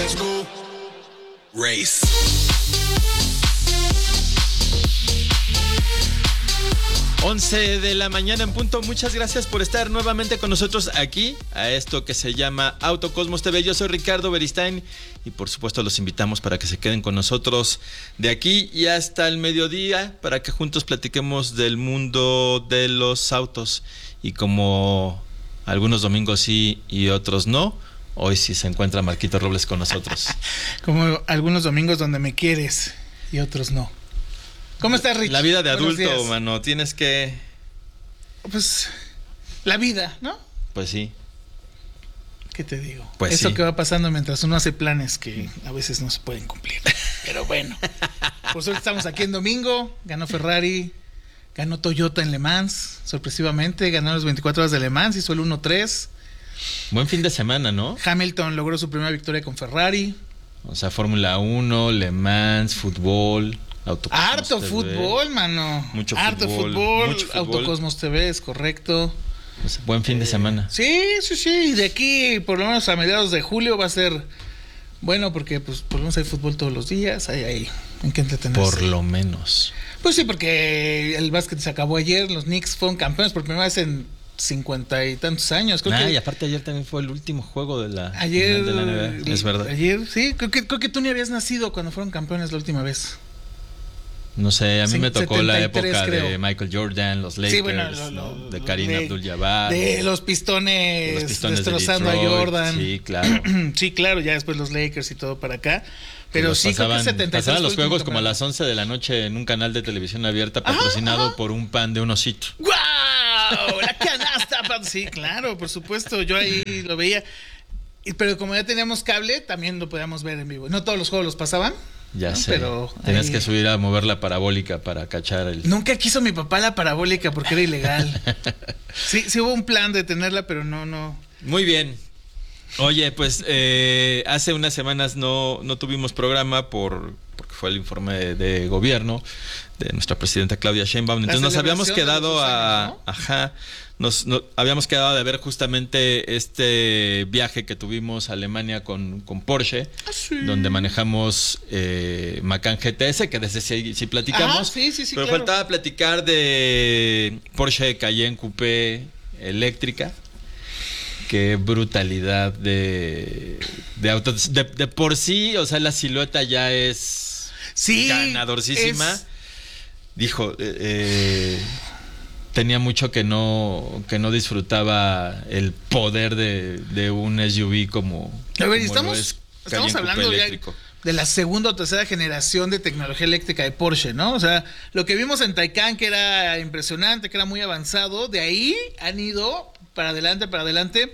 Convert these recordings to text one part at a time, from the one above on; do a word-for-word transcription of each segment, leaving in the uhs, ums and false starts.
let's go. Race. once de la mañana en punto. Muchas gracias por estar nuevamente con nosotros aquí a esto que se llama Autocosmos T V. Yo soy Ricardo Beristain y por supuesto los invitamos para que se queden con nosotros de aquí y hasta el mediodía para que juntos platiquemos del mundo de los autos. Y como algunos domingos sí y otros no, hoy sí se encuentra Marquito Robles con nosotros. Como algunos domingos donde me quieres y otros no. ¿Cómo estás, Rich? La vida de Buenos adulto, días. mano, tienes que... Pues, la vida, ¿no? Pues sí. ¿Qué te digo? Pues Eso sí. que va pasando mientras uno hace planes que a veces no se pueden cumplir. Pero bueno. Por suerte estamos aquí en domingo. Ganó Ferrari, ganó Toyota en Le Mans, sorpresivamente. Ganó las veinticuatro horas de Le Mans, hizo el uno tres. Buen fin de semana, ¿no? Hamilton logró su primera victoria con Ferrari. O sea, Fórmula uno, Le Mans, fútbol, Autocosmos Harto T V. fútbol, mano. Mucho Harto fútbol, fútbol. mucho fútbol. Autocosmos T V, es correcto. O sea, buen fin de semana. Sí, sí, sí. Y de aquí, por lo menos a mediados de julio, va a ser bueno porque, pues, por lo menos hay fútbol todos los días. Hay ahí en qué entretenerse. Por lo menos. Pues sí, porque el básquet se acabó ayer. Los Knicks fueron campeones por primera vez en cincuenta y tantos años. Creo Ah, que y aparte ayer también fue el último juego de la, ayer, final de la N B A. Es verdad. Ayer, sí. Creo que, creo que tú ni habías nacido cuando fueron campeones la última vez. No sé, a mí Sí, me tocó la setenta y tres, época creo. de Michael Jordan, los Lakers, Sí, bueno, lo- ¿no? lo- de lo- Kareem de- Abdul-Jabbar. De los pistones, de los Pistones de destrozando Detroit. a Jordan. Sí, claro. Sí, claro, ya después los Lakers y todo para acá. Pero Los sí, pasaban, creo que setenta y tres pasaban fue los el último juegos como a campeonato. las once de la noche en un canal de televisión abierta Ajá, patrocinado ajá. por un pan de un osito. ¡Guau! La canasta. pa- Sí, claro, por supuesto. Yo ahí lo veía. Y- Pero como ya teníamos cable, también lo podíamos ver en vivo. No todos los juegos los pasaban. Ya ¿no? sé. Pero Tenías ahí- que subir a mover la parabólica para cachar el... Nunca quiso mi papá la parabólica porque era ilegal. Sí, sí hubo un plan de tenerla, pero no, no. Muy bien. Oye, pues eh, hace unas semanas no, no tuvimos programa por porque fue el informe de, de gobierno de nuestra presidenta Claudia Sheinbaum. Entonces nos habíamos celebración de quedado los a... años, ¿no? Ajá. Nos, no- habíamos quedado de ver justamente este viaje que tuvimos a Alemania con, con Porsche, Ah, sí. donde manejamos eh, Macan G T S, que desde sí, sí platicamos. Ajá, sí, sí, sí, pero claro. faltaba platicar de Porsche Cayenne Coupé eléctrica. Qué brutalidad de, de autos. De, de por sí, o sea, la silueta ya es Sí. ganadorcísima. es- Dijo, eh, eh, tenía mucho que no, que no disfrutaba el poder de, de un S U V como, A ver, como estamos, lo es estamos Cayenne hablando Coupé ya eléctrico. de la segunda o tercera generación de tecnología eléctrica de Porsche, ¿no? O sea, lo que vimos en Taycan, que era impresionante, que era muy avanzado, de ahí han ido para adelante, para adelante,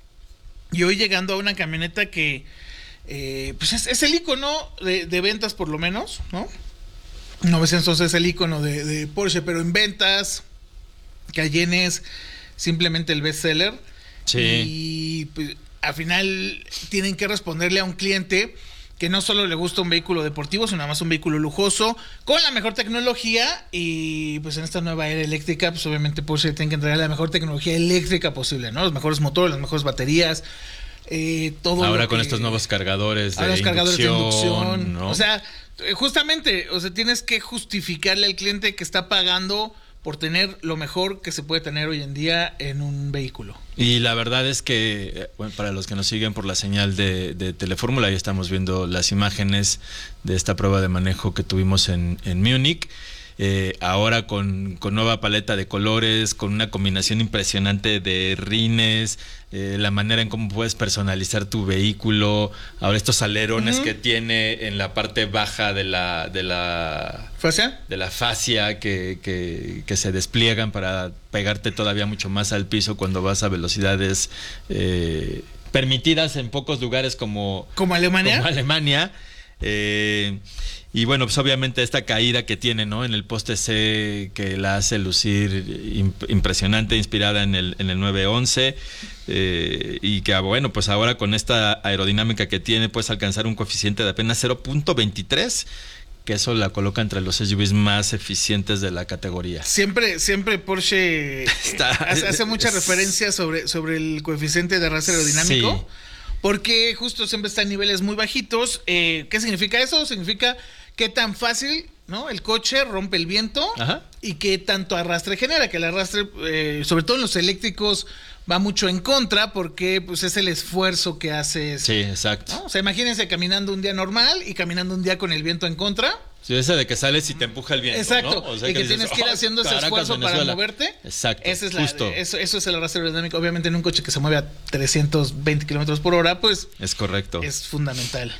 y hoy llegando a una camioneta que, eh, pues es, es el icono de, de ventas por lo menos, ¿no? novecientos es el icono de, de Porsche, pero en ventas, Cayenne es simplemente el bestseller. Sí. Y pues, al final tienen que responderle a un cliente que no solo le gusta un vehículo deportivo, sino además un vehículo lujoso, con la mejor tecnología. Y pues en esta nueva era eléctrica, pues obviamente Porsche tiene que entregar la mejor tecnología eléctrica posible, ¿no? Los mejores motores, las mejores baterías, eh, todo. Ahora lo con que- estos nuevos cargadores de Ahora los cargadores de inducción, ¿no? o sea, eh, justamente, o sea, tienes que justificarle al cliente que está pagando por tener lo mejor que se puede tener hoy en día en un vehículo. Y la verdad es que, eh, bueno, para los que nos siguen por la señal de, de Telefórmula, ahí estamos viendo las imágenes de esta prueba de manejo que tuvimos en, en Múnich. Eh, ahora con, con nueva paleta de colores, con una combinación impresionante de rines, eh, la manera en cómo puedes personalizar tu vehículo, ahora estos alerones Ujú. que tiene en la parte baja de la, de la, ¿Fue así? de la fascia que, que, que se despliegan para pegarte todavía mucho más al piso cuando vas a velocidades eh, permitidas en pocos lugares como, ¿Como Alemania? como Alemania. Eh, y bueno, pues obviamente esta caída que tiene, ¿no? En el poste C, que la hace lucir imp- impresionante, inspirada en el, en el nueve once, eh, y que, bueno, pues ahora con esta aerodinámica que tiene, puedes alcanzar un coeficiente de apenas cero punto veintitrés, que eso la coloca entre los S U Vs más eficientes de la categoría. Siempre, siempre Porsche Está- hace, hace mucha es- referencia sobre, sobre el coeficiente de arrastre aerodinámico. Sí. porque justo siempre está en niveles muy bajitos. Eh, ¿Qué significa eso? Significa qué tan fácil, ¿no?, el coche rompe el viento. Ajá. Y qué tanto arrastre genera, que el arrastre, eh, sobre todo en los eléctricos, va mucho en contra porque pues es el esfuerzo que haces. Sí, exacto. ¿No? O sea, imagínense caminando un día normal y caminando un día con el viento en contra. Sí, esa de que sales y te empuja el viento. Exacto. ¿no? O sea, y que, que dices, tienes que ir haciendo oh, ese Caracas, esfuerzo Venezuela. para moverte. Exacto. Esa es la, justo. Eso, eso es el arrastre aerodinámico. Obviamente en un coche que se mueve a trescientos veinte kilómetros por hora, pues. Es correcto. Es fundamental.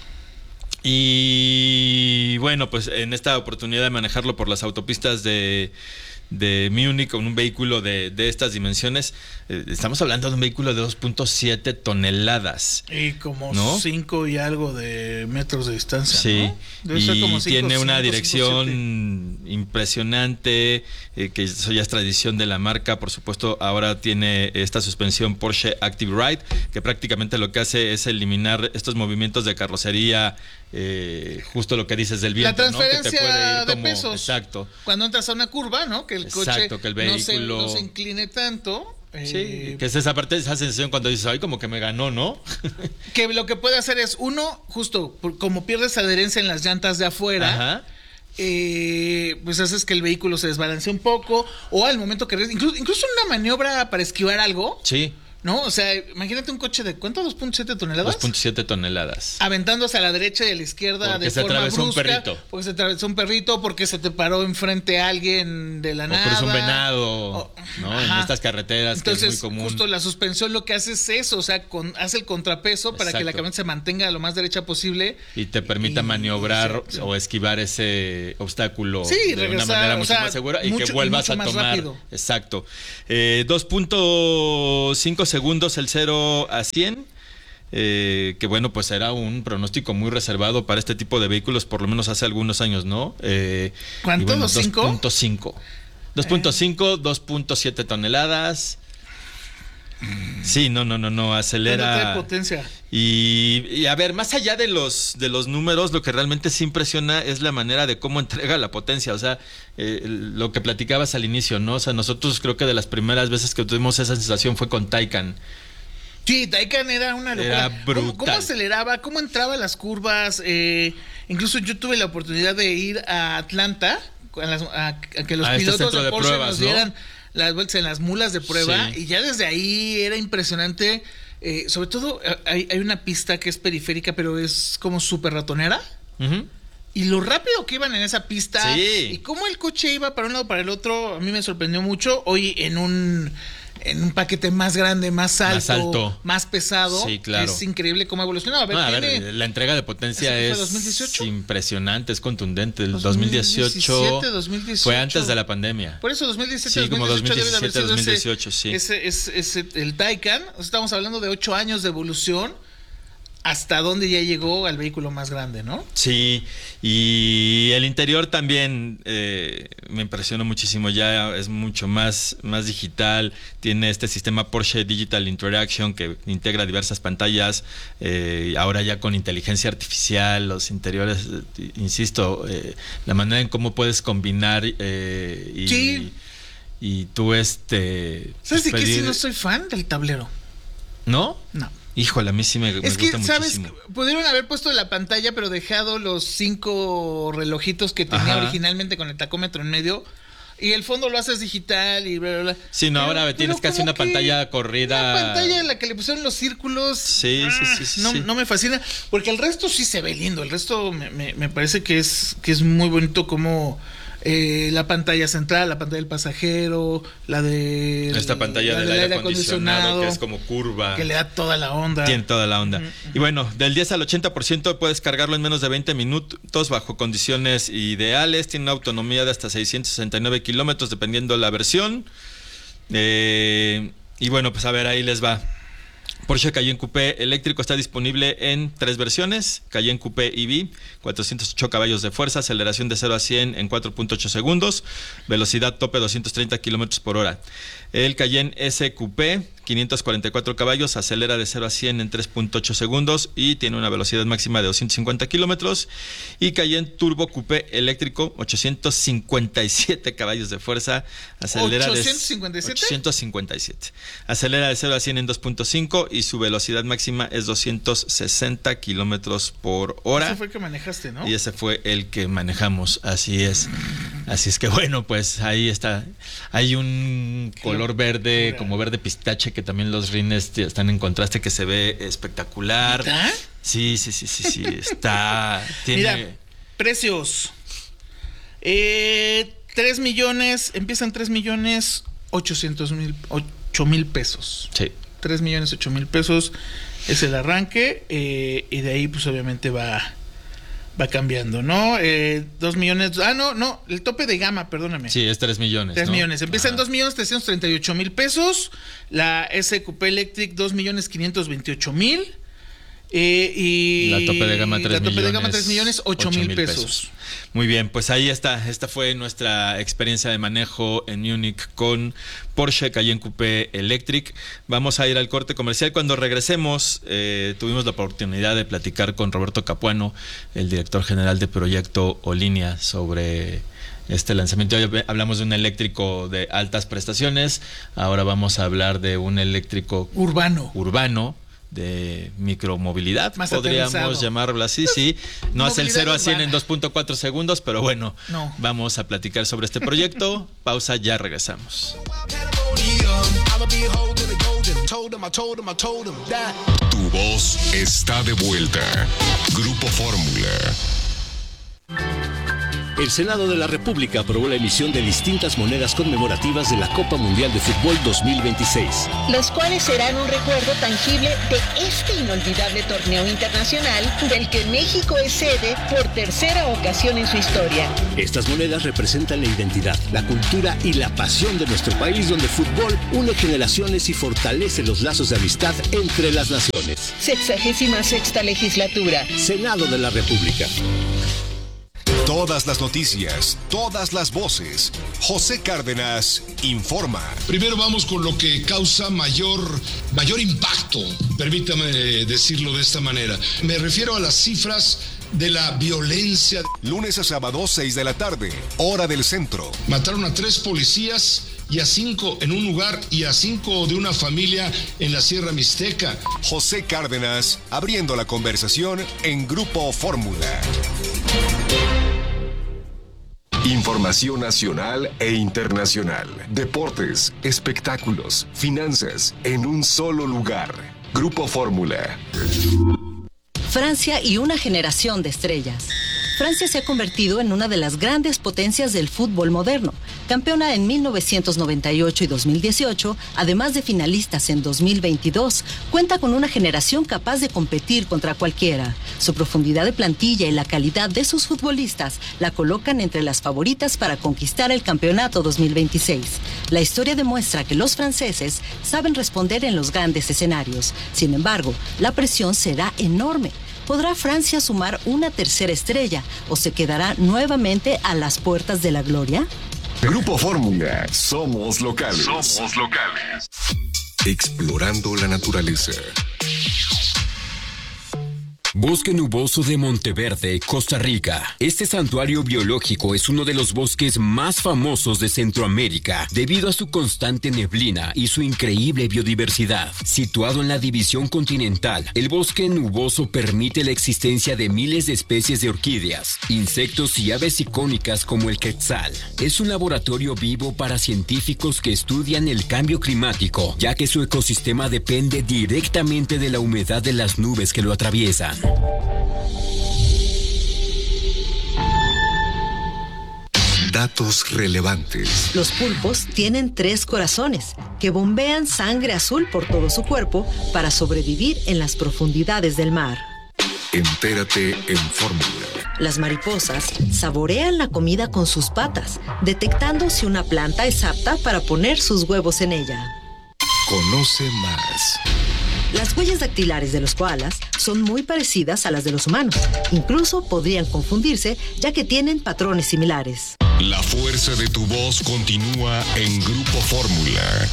Y bueno, pues en esta oportunidad de manejarlo por las autopistas de, de Múnich con un vehículo de, de estas dimensiones, eh, estamos hablando de un vehículo de dos punto siete toneladas. Y como ¿no? cinco y algo de metros de distancia. Sí, ¿no? Debe y ser como cinco, tiene una cinco, dirección cinco, impresionante, eh, que eso ya es tradición de la marca. Por supuesto, ahora tiene esta suspensión Porsche Active Ride, que prácticamente lo que hace es eliminar estos movimientos de carrocería. Eh, justo lo que dices del viento, la transferencia, ¿no? Que te puede ir como, de pesos. Exacto. Cuando entras a una curva, ¿no? Que el Exacto, coche que el vehículo... no, se, no se incline tanto. Sí, eh, que es esa parte, esa sensación cuando dices, ay, como que me ganó, ¿no? Que lo que puede hacer es, uno, justo, por, como pierdes adherencia en las llantas de afuera, Ajá. Eh, pues haces que el vehículo se desbalancee un poco, o al momento que... Incluso, incluso una maniobra para esquivar algo. Sí. ¿No? O sea, imagínate un coche de ¿cuánto? ¿dos punto siete toneladas? dos punto siete toneladas. Aventándose a la derecha y a la izquierda porque de se forma atravesó brusca. un perrito. Porque se atravesó un perrito, porque se te paró enfrente alguien de la o nada. O cruzó un venado, o, ¿no? Ajá. En estas carreteras. Entonces, que es muy común. justo la suspensión lo que hace es eso, o sea, con, hace el contrapeso Exacto. para que la camioneta se mantenga lo más derecha posible. Y te permita y, maniobrar sí, sí. o esquivar ese obstáculo sí, de regresar, una manera mucho o sea, más segura y mucho, que vuelvas a tomar. Rápido. Exacto. Eh, dos punto cinco segundos el cero a cien, eh, que bueno, pues era un pronóstico muy reservado para este tipo de vehículos, por lo menos hace algunos años, ¿no? Eh, ¿Cuánto? Bueno, ¿dos punto cinco? dos punto cinco, dos punto siete toneladas. Sí, no, no, no, no, acelera. Potencia. Y, y a ver, más allá de los de los números, lo que realmente se impresiona es la manera de cómo entrega la potencia. O sea, eh, lo que platicabas al inicio, ¿no? O sea, nosotros creo que de las primeras veces que tuvimos esa sensación fue con Taycan. Sí, Taycan era una locura. Era brutal. ¿Cómo, cómo aceleraba? ¿Cómo entraba a las curvas? Eh, incluso yo tuve la oportunidad de ir a Atlanta a, las, a, a que los a pilotos este de, de Porsche pruebas, nos ¿no? dieran las vueltas en las mulas de prueba. Sí. Y ya desde ahí era impresionante. Eh, sobre todo hay, hay una pista que es periférica, pero es como súper ratonera. Uh-huh. Y lo rápido que iban en esa pista. Sí. Y cómo el coche iba para un lado para el otro, a mí me sorprendió mucho. Hoy en un... en un paquete más grande, más alto, más, alto. más pesado. Sí, claro. Es increíble cómo ha evolucionado. A ver, no, a tiene... ver, la entrega de potencia es dos mil dieciocho? Impresionante, es contundente. El dos mil dieciocho, dos mil dieciocho fue antes de la pandemia. Por eso dos mil diecisiete, sí, como dos mil diecisiete, dos mil dieciocho, ese, sí. Ese, ese, ese, el Taycan, estamos hablando de ocho años de evolución. Hasta dónde ya llegó al vehículo más grande, ¿no? Sí, y el interior también eh, me impresionó muchísimo, ya es mucho más, más digital, tiene este sistema Porsche Digital Interaction que integra diversas pantallas, eh, ahora ya con inteligencia artificial, los interiores, eh, insisto, eh, la manera en cómo puedes combinar eh, y, sí. y tú este... ¿Sabes de qué? Si no soy fan del tablero. ¿No? No. Híjole, a mí sí me, me es gusta que, ¿sabes? muchísimo. Pudieron haber puesto la pantalla, pero dejado los cinco relojitos que tenía Ajá. originalmente con el tacómetro en medio. Y el fondo lo haces digital y bla, bla, bla. Sí, no, pero, ahora tienes casi una pantalla corrida. Una pantalla en la que le pusieron los círculos. Sí, sí, sí, sí, no, sí. no me fascina. Porque el resto sí se ve lindo. El resto me, me, me parece que es, que es muy bonito como... Eh, la pantalla central, la pantalla del pasajero, la de esta pantalla del, del aire, aire acondicionado, acondicionado que es como curva, que le da toda la onda. Tiene toda la onda. Uh-huh. Y bueno, del diez al ochenta por ciento puedes cargarlo en menos de veinte minutos bajo condiciones ideales. Tiene una autonomía de hasta seiscientos sesenta y nueve kilómetros dependiendo de la versión. Eh, y bueno, pues a ver, ahí les va. Porsche Cayenne Coupé eléctrico está disponible en tres versiones: Cayenne Coupé E V, cuatrocientos ocho caballos de fuerza, aceleración de cero a cien en cuatro punto ocho segundos, velocidad tope doscientos treinta kilómetros por hora. El Cayenne S Q P, quinientos cuarenta y cuatro caballos, acelera de cero a cien en tres punto ocho segundos y tiene una velocidad máxima de doscientos cincuenta kilómetros. Y Cayenne Turbo Coupé eléctrico, ochocientos cincuenta y siete caballos de fuerza, acelera ¿ochocientos cincuenta y siete? de ochocientos cincuenta y siete. Acelera de cero a cien en dos punto cinco y su velocidad máxima es doscientos sesenta kilómetros por hora. Ese fue el que manejaste, ¿no? Y ese fue el que manejamos, así es. Así es que bueno, pues ahí está. Hay un color verde, como verde pistache, que también los rines están en contraste, que se ve espectacular. ¿Está? Sí, sí, sí, sí, sí, está. Tiene... Mira, precios. Eh, tres millones, empiezan tres millones ochocientos mil, ocho mil pesos. Sí. tres millones ocho mil pesos es el arranque, eh, y de ahí pues obviamente va... va cambiando, ¿no? Eh, dos millones... Ah, no, no, el tope de gama, perdóname. Sí, es tres millones, tres ¿no? millones. Empieza ah. en dos millones trescientos treinta y ocho mil pesos. La S Q P Electric, dos millones quinientos veintiocho mil. Eh, y la tope de gama tres la tope millones, de gama tres millones ocho mil pesos. Muy bien, pues ahí está. Esta fue nuestra experiencia de manejo en Múnich con Porsche Cayenne Coupé Electric. Vamos a ir al corte comercial. Cuando regresemos, eh, tuvimos la oportunidad de platicar con Roberto Capuano, el director general de Proyecto Olinia, sobre este lanzamiento. Hoy hablamos de un eléctrico de altas prestaciones. Ahora vamos a hablar de un eléctrico urbano. Urbano. De micromovilidad, más podríamos aterrizado. llamarlo así, sí. No hace el cero a cien en dos punto cuatro segundos, pero bueno, no. Vamos a platicar sobre este proyecto. Pausa, ya regresamos. Tu voz está de vuelta. Grupo Fórmula. El Senado de la República aprobó la emisión de distintas monedas conmemorativas de la Copa Mundial de Fútbol dos mil veintiséis. Los cuales serán un recuerdo tangible de este inolvidable torneo internacional del que México es sede por tercera ocasión en su historia. Estas monedas representan la identidad, la cultura y la pasión de nuestro país, donde el fútbol une generaciones y fortalece los lazos de amistad entre las naciones. Sexagésima sexta legislatura. Senado de la República. Todas las noticias, todas las voces. José Cárdenas informa. Primero vamos con lo que causa mayor, mayor impacto, permítame decirlo de esta manera. Me refiero a las cifras de la violencia. Lunes a sábado, seis de la tarde, hora del centro. Mataron a tres policías y a cinco en un lugar y a cinco de una familia en la Sierra Mixteca. José Cárdenas abriendo la conversación en Grupo Fórmula. Información nacional e internacional. Deportes, espectáculos, finanzas, en un solo lugar. Grupo Fórmula. Francia y una generación de estrellas. Francia se ha convertido en una de las grandes potencias del fútbol moderno. Campeona en mil novecientos noventa y ocho y dos mil dieciocho, además de finalistas en dos mil veintidós, cuenta con una generación capaz de competir contra cualquiera. Su profundidad de plantilla y la calidad de sus futbolistas la colocan entre las favoritas para conquistar el campeonato dos mil veintiséis. La historia demuestra que los franceses saben responder en los grandes escenarios. Sin embargo, la presión será enorme. ¿Podrá Francia sumar una tercera estrella o se quedará nuevamente a las puertas de la gloria? Grupo Fórmula. Somos locales. Somos locales. Explorando la naturaleza. Bosque Nuboso de Monteverde, Costa Rica. Este santuario biológico es uno de los bosques más famosos de Centroamérica debido a su constante neblina y su increíble biodiversidad. Situado en la división continental, el bosque nuboso permite la existencia de miles de especies de orquídeas, insectos y aves icónicas como el quetzal. Es un laboratorio vivo para científicos que estudian el cambio climático, ya que su ecosistema depende directamente de la humedad de las nubes que lo atraviesan. Datos relevantes. Los pulpos tienen tres corazones que bombean sangre azul por todo su cuerpo para sobrevivir en las profundidades del mar. Entérate en Fórmula. Las mariposas saborean la comida con sus patas, detectando si una planta es apta para poner sus huevos en ella. Conoce más. Las huellas dactilares de los koalas son muy parecidas a las de los humanos. Incluso podrían confundirse, ya que tienen patrones similares. La fuerza de tu voz continúa en Grupo Fórmula.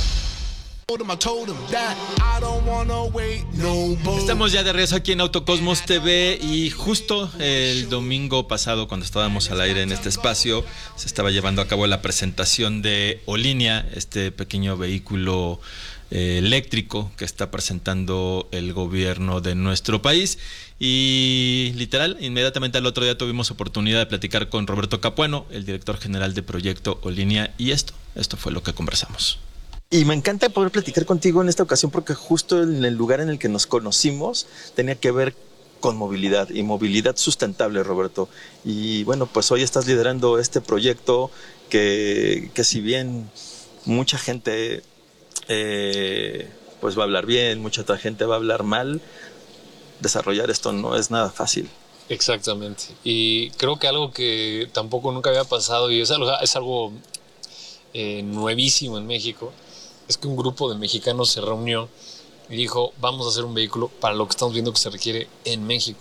Estamos ya de regreso aquí en Autocosmos T V y justo el domingo pasado, cuando estábamos al aire en este espacio, se estaba llevando a cabo la presentación de Olinia, este pequeño vehículo eh, eléctrico que está presentando el gobierno de nuestro país. Y literal, inmediatamente al otro día tuvimos oportunidad de platicar con Roberto Capuano, el director general de Proyecto Olinia, y esto, esto fue lo que conversamos. Y me encanta poder platicar contigo en esta ocasión porque justo en el lugar en el que nos conocimos tenía que ver con movilidad y movilidad sustentable, Roberto. Y bueno, pues hoy estás liderando este proyecto que, que si bien mucha gente eh, pues va a hablar bien, mucha otra gente va a hablar mal, desarrollar esto no es nada fácil. Exactamente. Y creo que algo que tampoco nunca había pasado y es algo, es algo eh, nuevísimo en México, es que un grupo de mexicanos se reunió y dijo, vamos a hacer un vehículo para lo que estamos viendo que se requiere en México.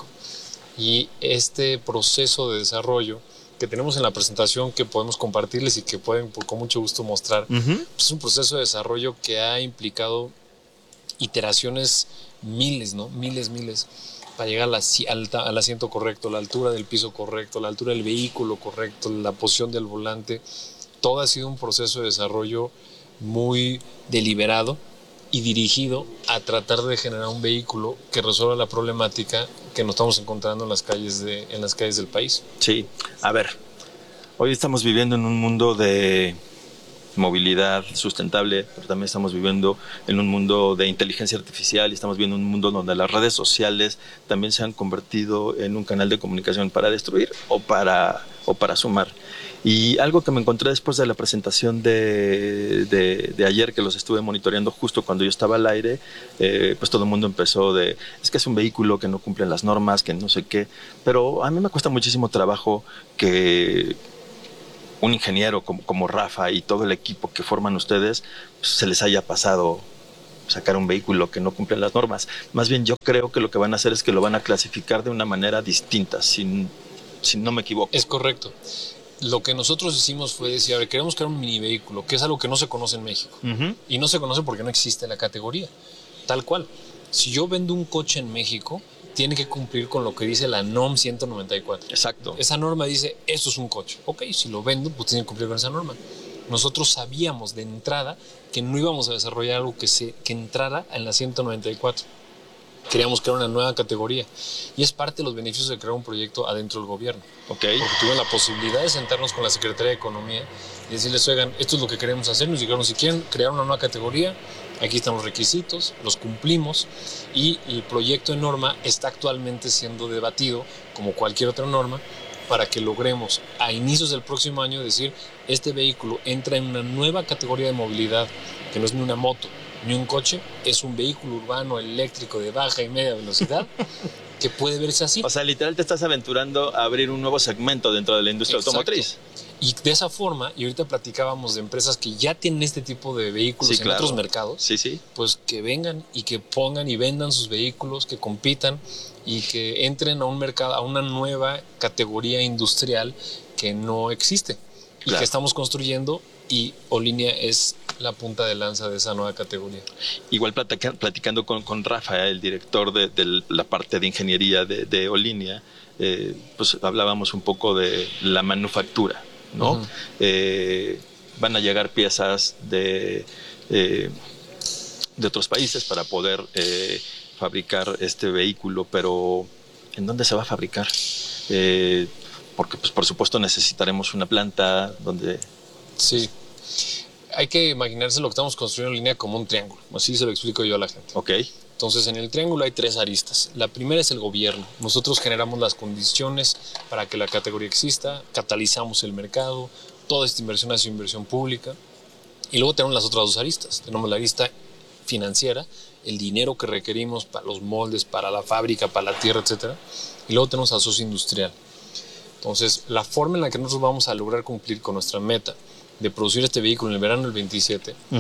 Y este proceso de desarrollo que tenemos en la presentación, que podemos compartirles y que pueden con mucho gusto mostrar, uh-huh. pues es un proceso de desarrollo que ha implicado iteraciones miles, ¿no? Miles, miles, para llegar a la, al, al asiento correcto, la altura del piso correcto, la altura del vehículo correcto, la posición del volante. Todo ha sido un proceso de desarrollo muy deliberado y dirigido a tratar de generar un vehículo que resuelva la problemática que nos estamos encontrando en las calles de, en las calles del país. Sí, a ver, hoy estamos viviendo en un mundo de movilidad sustentable, pero también estamos viviendo en un mundo de inteligencia artificial y estamos viviendo un mundo donde las redes sociales también se han convertido en un canal de comunicación para destruir o para, o para sumar. Y algo que me encontré después de la presentación de, de, de ayer, que los estuve monitoreando justo cuando yo estaba al aire, eh, pues todo el mundo empezó de, es que es un vehículo que no cumple las normas, que no sé qué, pero a mí me cuesta muchísimo trabajo que un ingeniero como, como Rafa y todo el equipo que forman ustedes, pues, se les haya pasado sacar un vehículo que no cumple las normas. Más bien yo creo que lo que van a hacer es que lo van a clasificar de una manera distinta, si, si no me equivoco. Es correcto. Lo que nosotros hicimos fue decir, a ver, queremos crear un mini vehículo, que es algo que no se conoce en México. Uh-huh. Y no se conoce porque no existe la categoría. Tal cual. Si yo vendo un coche en México, tiene que cumplir con lo que dice la N O M ciento noventa y cuatro. Exacto. Esa norma dice, esto es un coche. Ok, si lo vendo, pues tiene que cumplir con esa norma. Nosotros sabíamos de entrada que no íbamos a desarrollar algo que, se, que entrara en la ciento noventa y cuatro. Queríamos crear una nueva categoría. Y es parte de los beneficios de crear un proyecto adentro del gobierno. Okay. Porque tuve la posibilidad de sentarnos con la Secretaría de Economía y decirles, oigan, esto es lo que queremos hacer. Nos dijeron, si quieren crear una nueva categoría, aquí están los requisitos, los cumplimos y el proyecto de norma está actualmente siendo debatido, como cualquier otra norma, para que logremos a inicios del próximo año decir, este vehículo entra en una nueva categoría de movilidad, que no es ni una moto, ni un coche, es un vehículo urbano eléctrico de baja y media velocidad que puede verse así. O sea, literal te estás aventurando a abrir un nuevo segmento dentro de la industria Exacto. automotriz. Y de esa forma, y ahorita platicábamos de empresas que ya tienen este tipo de vehículos sí, en claro. otros mercados, sí, sí. pues que vengan y que pongan y vendan sus vehículos, que compitan y que entren a un mercado, a una nueva categoría industrial que no existe y claro. que estamos construyendo, y Olinia es la punta de lanza de esa nueva categoría. Igual platica, platicando con, con Rafa, el director de, de la parte de ingeniería de, de Olinia, eh, pues hablábamos un poco de la manufactura, ¿no? Uh-huh. Eh, van a llegar piezas de, eh, de otros países para poder eh, fabricar este vehículo, pero ¿en dónde se va a fabricar? Eh, porque pues por supuesto necesitaremos una planta donde... Sí, hay que imaginarse lo que estamos construyendo en línea como un triángulo, así se lo explico yo a la gente. Ok. Entonces, en el triángulo hay tres aristas. La primera es el gobierno. Nosotros generamos las condiciones para que la categoría exista, catalizamos el mercado, toda esta inversión es inversión pública. Y luego tenemos las otras dos aristas. Tenemos la arista financiera, el dinero que requerimos para los moldes, para la fábrica, para la tierra, etcétera. Y luego tenemos al socio industrial. Entonces, la forma en la que nosotros vamos a lograr cumplir con nuestra meta de producir este vehículo en el verano del veintisiete uh-huh.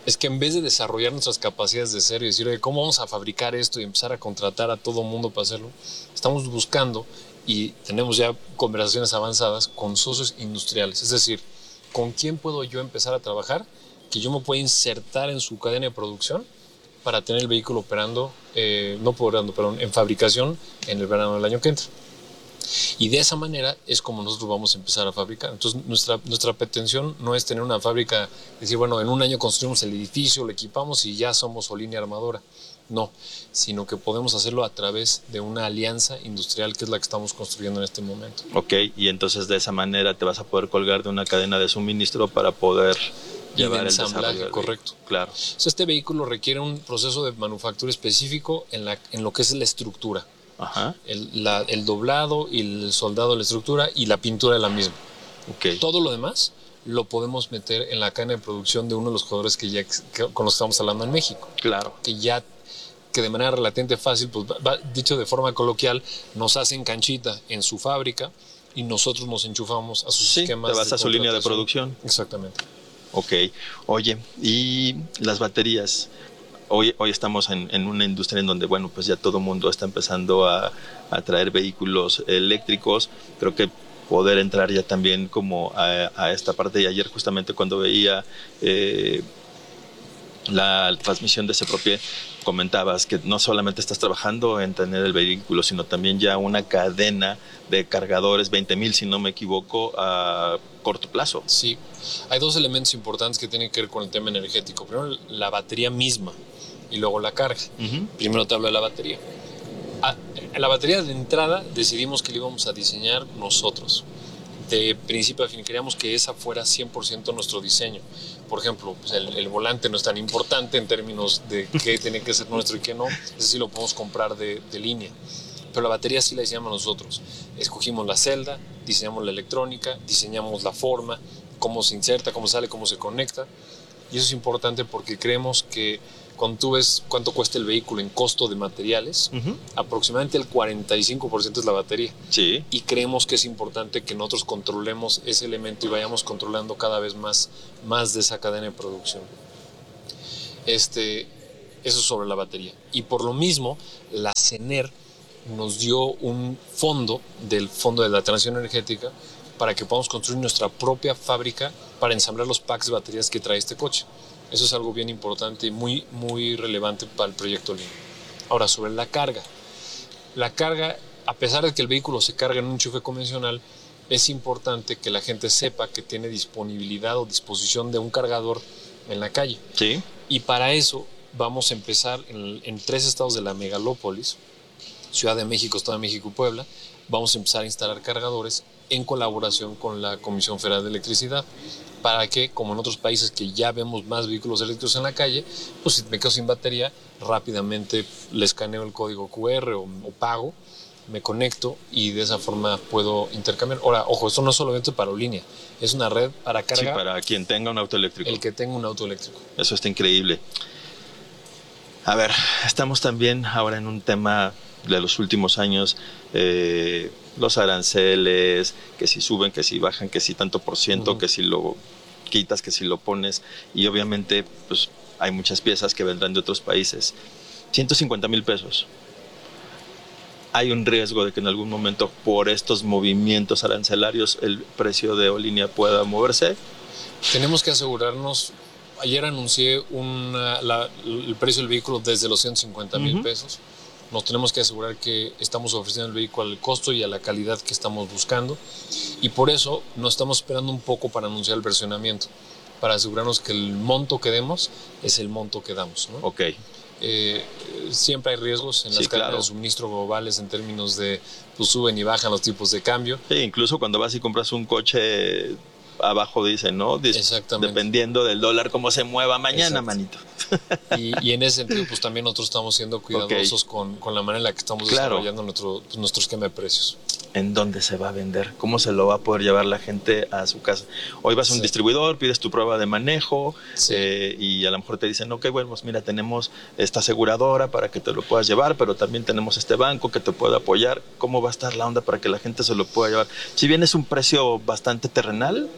es que en vez de desarrollar nuestras capacidades de cero y decir, oye, ¿cómo vamos a fabricar esto y empezar a contratar a todo mundo para hacerlo? Estamos buscando y tenemos ya conversaciones avanzadas con socios industriales. Es decir, ¿con quién puedo yo empezar a trabajar que yo me pueda insertar en su cadena de producción para tener el vehículo operando, eh, no operando, pero en fabricación en el verano del año que entra? Y de esa manera es como nosotros vamos a empezar a fabricar. Entonces nuestra, nuestra pretensión no es tener una fábrica, decir, bueno, en un año construimos el edificio, lo equipamos y ya somos Olini Armadora. No, sino que podemos hacerlo a través de una alianza industrial que es la que estamos construyendo en este momento. Ok, y entonces de esa manera te vas a poder colgar de una cadena de suministro para poder llevar el ensamblaje, correcto. Claro. O sea, este vehículo requiere un proceso de manufactura específico en, la, en lo que es la estructura. Ajá. El, la, el doblado y el soldado de la estructura y la pintura de la misma. Okay. Todo lo demás lo podemos meter en la cadena de producción de uno de los jugadores que ya que, con los que estamos hablando en México. Claro. Que ya, que de manera relativamente fácil, pues va, dicho de forma coloquial, nos hacen canchita en su fábrica y nosotros nos enchufamos a sus sí, esquemas. Te vas de a su línea de producción. Exactamente. Ok. Oye, y las baterías. Hoy, hoy estamos en, en una industria en donde, bueno, pues ya todo el mundo está empezando a, a traer vehículos eléctricos. Creo que poder entrar ya también como a, a esta parte. Y ayer justamente cuando veía eh, la transmisión de Sepropie, comentabas que no solamente estás trabajando en tener el vehículo, sino también ya una cadena de cargadores, veinte mil si no me equivoco, a corto plazo. Sí, hay dos elementos importantes que tienen que ver con el tema energético. Primero, la batería misma y luego la carga. Uh-huh. Primero te hablo de la batería. A, la batería de entrada decidimos que la íbamos a diseñar nosotros. De principio a fin queríamos que esa fuera cien por ciento nuestro diseño. Por ejemplo, pues el, el volante no es tan importante en términos de qué tiene que ser nuestro y qué no. Ese sí lo podemos comprar de, de línea. Pero la batería sí la diseñamos nosotros. Escogimos la celda, diseñamos la electrónica, diseñamos la forma, cómo se inserta, cómo sale, cómo se conecta. Y eso es importante porque creemos que cuando tú ves cuánto cuesta el vehículo en costo de materiales, uh-huh. aproximadamente el cuarenta y cinco por ciento es la batería. Sí. Y creemos que es importante que nosotros controlemos ese elemento y vayamos controlando cada vez más, más de esa cadena de producción. Este, eso es sobre la batería. Y por lo mismo, la CENER nos dio un fondo del Fondo de la Transición Energética para que podamos construir nuestra propia fábrica para ensamblar los packs de baterías que trae este coche. Eso es algo bien importante y muy, muy relevante para el proyecto Olini. Ahora, sobre la carga. La carga, a pesar de que el vehículo se carga en un enchufe convencional, es importante que la gente sepa que tiene disponibilidad o disposición de un cargador en la calle. Sí. Y para eso vamos a empezar en, en tres estados de la megalópolis, Ciudad de México, Estado de México y Puebla. Vamos a empezar a instalar cargadores en colaboración con la Comisión Federal de Electricidad, para que, como en otros países que ya vemos más vehículos eléctricos en la calle, pues si me quedo sin batería, rápidamente le escaneo el código cu erre o, o pago, me conecto y de esa forma puedo intercambiar. Ahora, ojo, esto no es solamente para Olini, es una red para carga. Sí, para quien tenga un auto eléctrico. El que tenga un auto eléctrico. Eso está increíble. A ver, estamos también ahora en un tema de los últimos años, eh, los aranceles, que si suben, que si bajan, que si tanto por ciento, uh-huh. que si lo quitas, que si lo pones, y obviamente pues hay muchas piezas que vendrán de otros países. ciento cincuenta mil pesos. Hay un riesgo de que en algún momento por estos movimientos arancelarios el precio de Olini pueda moverse. Tenemos que asegurarnos. Ayer anuncié una, la, el precio del vehículo desde los ciento cincuenta mil uh-huh. pesos. Nos tenemos que asegurar que estamos ofreciendo el vehículo al costo y a la calidad que estamos buscando. Y por eso nos estamos esperando un poco para anunciar el versionamiento, para asegurarnos que el monto que demos es el monto que damos, ¿no? Ok. Eh, siempre hay riesgos en las sí, cadenas claro. de suministro globales en términos de pues, suben y bajan los tipos de cambio. Sí, incluso cuando vas y compras un coche, abajo dice, ¿no? Exactamente. Dependiendo del dólar, cómo se mueva mañana, Exacto. manito. Y, y en ese sentido, pues también nosotros estamos siendo cuidadosos okay. con, con la manera en la que estamos claro. desarrollando nuestro, pues, nuestro esquema de precios. ¿En dónde se va a vender? ¿Cómo se lo va a poder llevar la gente a su casa? Hoy vas a un sí. distribuidor, pides tu prueba de manejo sí. eh, y a lo mejor te dicen, ok, bueno, pues mira, tenemos esta aseguradora para que te lo puedas llevar, pero también tenemos este banco que te puede apoyar. ¿Cómo va a estar la onda para que la gente se lo pueda llevar? Si bien es un precio bastante terrenal,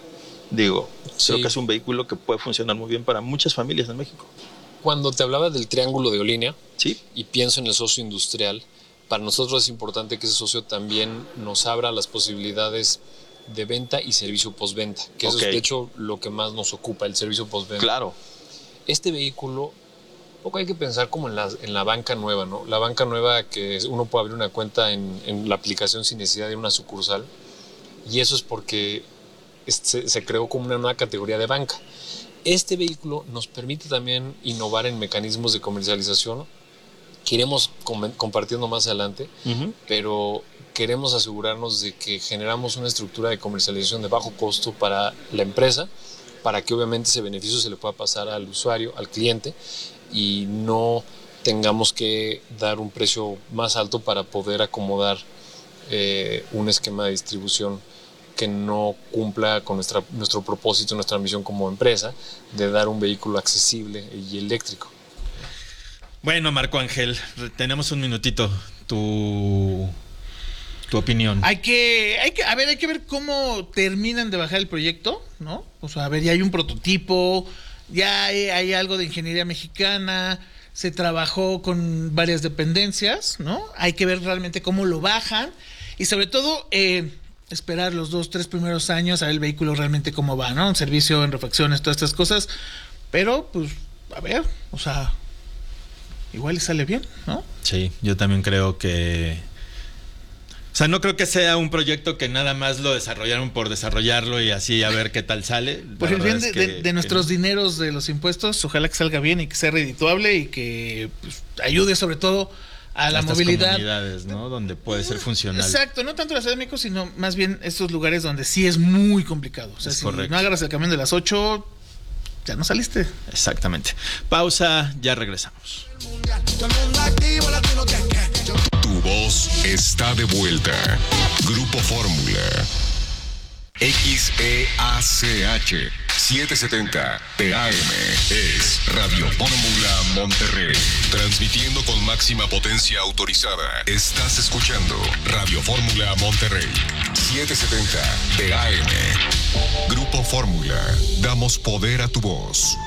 Digo, Sí. creo que es un vehículo que puede funcionar muy bien para muchas familias en México. Cuando te hablaba del triángulo de Aerolínea, Sí, y pienso en el socio industrial, para nosotros es importante que ese socio también nos abra las posibilidades de venta y servicio postventa, que eso Ok. es de hecho lo que más nos ocupa, el servicio postventa. claro. Este vehículo, poco hay que pensar como en la, en la banca nueva, ¿no? La banca nueva que uno puede abrir una cuenta en, en la aplicación sin necesidad de una sucursal, y eso es porque se, se creó como una nueva categoría de banca. Este vehículo nos permite también innovar en mecanismos de comercialización que iremos com- compartiendo más adelante, Uh-huh. pero queremos asegurarnos de que generamos una estructura de comercialización de bajo costo para la empresa, para que obviamente ese beneficio se le pueda pasar al usuario, al cliente, y no tengamos que dar un precio más alto para poder acomodar eh, un esquema de distribución que no cumpla con nuestra, nuestro propósito, nuestra misión como empresa de dar un vehículo accesible y eléctrico. Bueno, Marco Ángel, tenemos un minutito. Tu, tu opinión. Hay que, hay que, a ver, hay que ver cómo terminan de bajar el proyecto, ¿no? O sea, a ver, ya hay un prototipo, ya hay, hay algo de ingeniería mexicana, se trabajó con varias dependencias, ¿no? Hay que ver realmente cómo lo bajan y sobre todo eh, esperar los dos, tres primeros años a ver el vehículo realmente cómo va, ¿no? En servicio, en refacciones, todas estas cosas. Pero, pues, a ver, o sea, igual y sale bien, ¿no? Sí, yo también creo que... O sea, no creo que sea un proyecto que nada más lo desarrollaron por desarrollarlo y así a ver qué tal sale. La Por el verdad bien de, es que- de- de que nuestros no. dineros de los impuestos, ojalá que salga bien y que sea redituable y que pues, ayude sobre todo a la Estas movilidad. comunidades, ¿no? Donde puede ser funcional. Exacto, no tanto la Ciudad de México, sino más bien estos lugares donde sí es muy complicado. O sea, Es si correcto. no agarras el camión de las ocho, ya no saliste. Exactamente. Pausa, ya regresamos. Tu voz está de vuelta. Grupo Fórmula. X E A C H setecientos setenta P A M es Radio Fórmula Monterrey. Transmitiendo con máxima potencia autorizada. Estás escuchando Radio Fórmula Monterrey. setecientos setenta P A M. Grupo Fórmula. Damos poder a tu voz.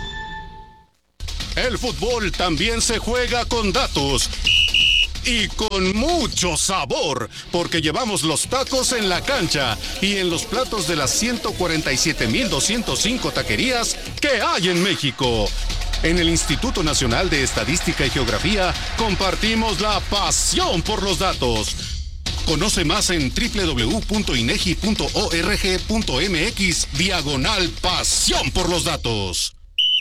El fútbol también se juega con datos. Y con mucho sabor, porque llevamos los tacos en la cancha y en los platos de las ciento cuarenta y siete mil doscientos cinco taquerías que hay en México. En el Instituto Nacional de Estadística y Geografía compartimos la pasión por los datos. Conoce más en doble u doble u doble u punto inegi punto org punto mx diagonal pasión por los datos.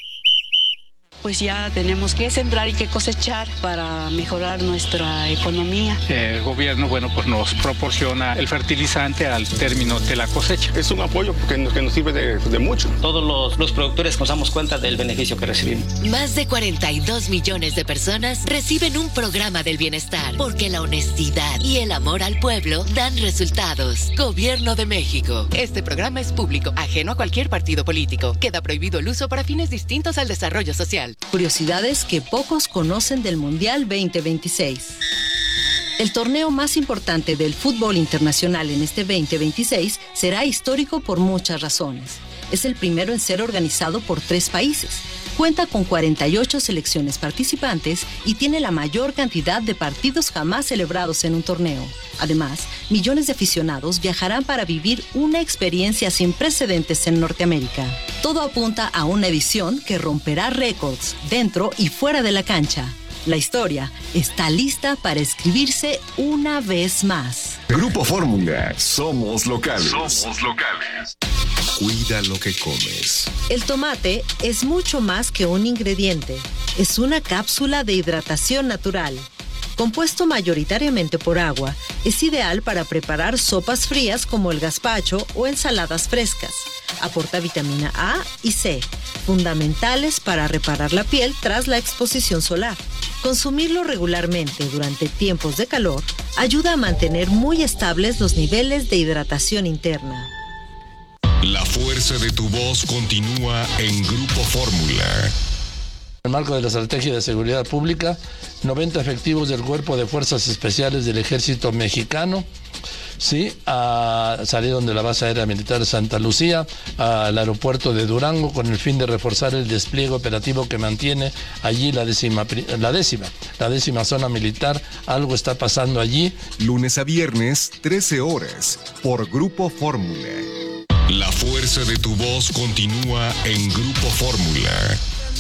Pues ya tenemos que sembrar y que cosechar para mejorar nuestra economía. El gobierno, bueno, pues nos proporciona el fertilizante al término de la cosecha. Es un apoyo que nos, que nos sirve de, de mucho. Todos los, los productores nos damos cuenta del beneficio que recibimos. Más de cuarenta y dos millones de personas reciben un programa del bienestar, porque la honestidad y el amor al pueblo dan resultados. Gobierno de México. Este programa es público, ajeno a cualquier partido político. Queda prohibido el uso para fines distintos al desarrollo social. Curiosidades que pocos conocen del Mundial veinte veintiséis. El torneo más importante del fútbol internacional en este veinte veintiséis será histórico por muchas razones. Es el primero en ser organizado por tres países. Cuenta con cuarenta y ocho selecciones participantes y tiene la mayor cantidad de partidos jamás celebrados en un torneo. Además, millones de aficionados viajarán para vivir una experiencia sin precedentes en Norteamérica. Todo apunta a una edición que romperá récords dentro y fuera de la cancha. La historia está lista para escribirse una vez más. Grupo Fórmula. Somos locales. Somos locales. Cuida lo que comes. El tomate es mucho más que un ingrediente. Es una cápsula de hidratación natural. Compuesto mayoritariamente por agua, es ideal para preparar sopas frías como el gazpacho o ensaladas frescas. Aporta vitamina A y C, fundamentales para reparar la piel tras la exposición solar. Consumirlo regularmente durante tiempos de calor ayuda a mantener muy estables los niveles de hidratación interna. La fuerza de tu voz continúa en Grupo Fórmula. En el marco de la Estrategia de Seguridad Pública, noventa efectivos del Cuerpo de Fuerzas Especiales del Ejército Mexicano, sí, a, salieron de la base aérea militar de Santa Lucía al aeropuerto de Durango con el fin de reforzar el despliegue operativo que mantiene allí la décima, la décima, la décima zona militar. Algo está pasando allí. Lunes a viernes, trece horas, por Grupo Fórmula. La fuerza de tu voz continúa en Grupo Fórmula.